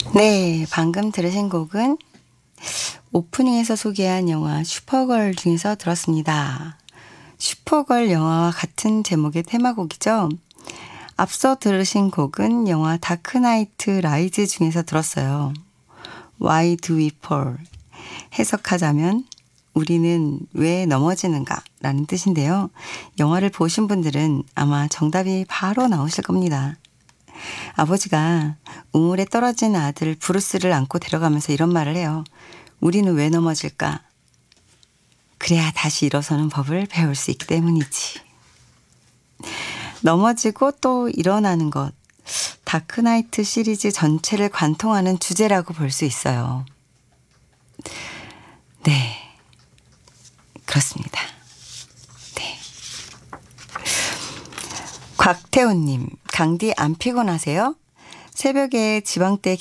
네, 방금 들으신 곡은 오프닝에서 소개한 영화 슈퍼걸 중에서 들었습니다. 슈퍼걸 영화와 같은 제목의 테마곡이죠. 앞서 들으신 곡은 영화 다크나이트 라이즈 중에서 들었어요. Why do we fall? 해석하자면 우리는 왜 넘어지는가 라는 뜻인데요. 영화를 보신 분들은 아마 정답이 바로 나오실 겁니다. 아버지가 우물에 떨어진 아들 브루스를 안고 데려가면서 이런 말을 해요. 우리는 왜 넘어질까? 그래야 다시 일어서는 법을 배울 수 있기 때문이지. 넘어지고 또 일어나는 것. 다크나이트 시리즈 전체를 관통하는 주제라고 볼 수 있어요. 네, 그렇습니다. 네. 곽태훈님, 강디 안 피곤하세요? 새벽에 제방 때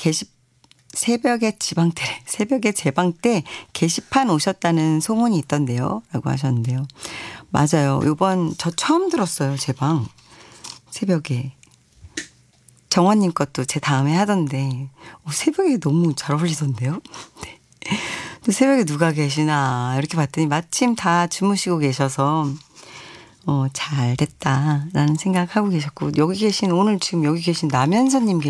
게시판 오셨다는 소문이 있던데요. 라고 하셨는데요. 맞아요. 요번 저 처음 들었어요. 제방. 새벽에. 정원님 것도 제 다음에 하던데 새벽에 너무 잘 어울리던데요. 네. 또 새벽에 누가 계시나 이렇게 봤더니 마침 다 주무시고 계셔서 잘 됐다라는 생각하고 계셨고 오늘 지금 여기 계신 남현선님